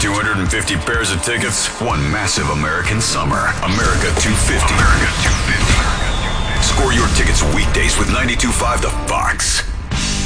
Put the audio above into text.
250 pairs of tickets, one massive American summer. America 250. America 250. Score your tickets weekdays with 92.5 The Fox.